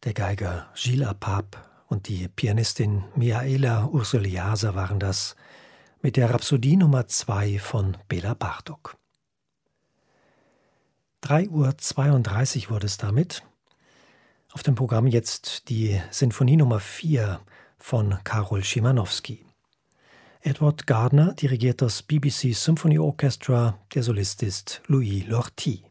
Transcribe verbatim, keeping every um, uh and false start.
Der Geiger Gilles Apap und die Pianistin Mihaela Ursuliasa waren das mit der Rhapsodie Nummer zwei von Bela Bartók. drei Uhr zweiunddreißig wurde es damit. Auf dem Programm jetzt die Sinfonie Nummer vier von Karol Szymanowski. Edward Gardner dirigiert das B B C Symphony Orchestra, der Solist ist Louis Lortie.